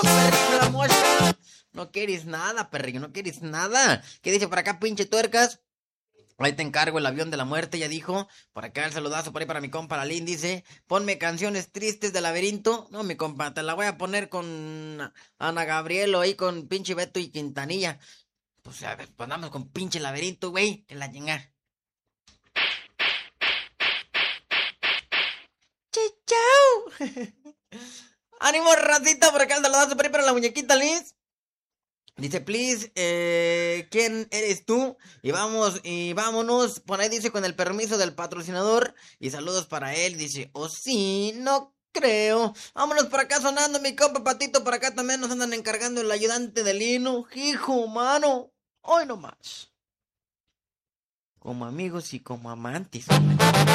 perrillo la mocha. No quieres nada, perrillo, no quieres nada. ¿Qué dice por acá, pinche tuercas? Ahí te encargo el avión de la muerte, ya dijo. Por acá el saludazo por ahí para mi compa Lalín, dice. Ponme canciones tristes de Laberinto. No, mi compa, te la voy a poner con Ana Gabrielo ahí con pinche Beto y Quintanilla. Pues a ver, pues vamos con pinche Laberinto, güey. Que la chinga. ¡Chau! Ánimo, racita, por acá el saludazo por ahí para la muñequita Liz. Dice, please, ¿quién eres tú? Y vámonos. Por ahí dice, con el permiso del patrocinador. Y saludos para él. Dice, oh sí, no creo. Vámonos por acá sonando, mi compa Patito. Por acá también nos andan encargando el ayudante de Lino. Hijo, mano. Hoy nomás. Como amigos y como amantes.